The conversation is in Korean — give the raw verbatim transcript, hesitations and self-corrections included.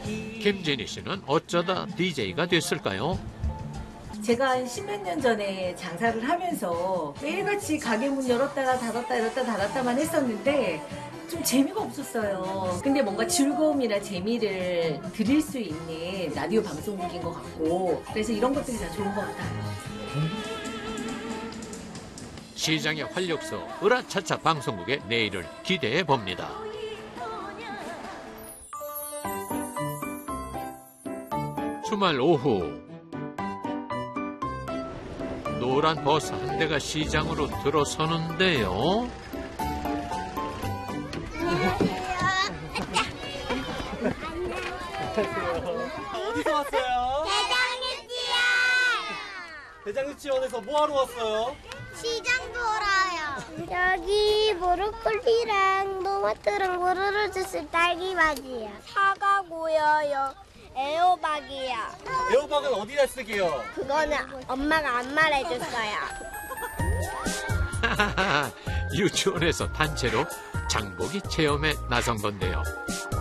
김진희 씨는 어쩌다 디제이가 됐을까요? 제가 한 십몇 년 전에 장사를 하면서 매일같이 가게 문 열었다가 닫았다 열었다 닫았다만 했었는데 좀 재미가 없었어요. 근데 뭔가 즐거움이나 재미를 드릴 수 있는 라디오 방송국인 것 같고 그래서 이런 것들이 다 좋은 것 같아요. 시장의 활력소 으라차차 방송국의 내일을 기대해 봅니다. 주말 오후 노란 버스 한 대가 시장으로 들어서는데요. 어디서 왔어요? 대장유치원! 대장유치원에서 뭐하러 왔어요? 시장 돌아요. 여기 브로콜리랑 토마토랑 보로로 주스 딸기맛이에요. 사과고요. 애호박이요. 애호박은 어디다 쓰게요? 그거는 엄마가 안 말해줬어요. 유치원에서 단체로 장보기 체험에 나선 건데요.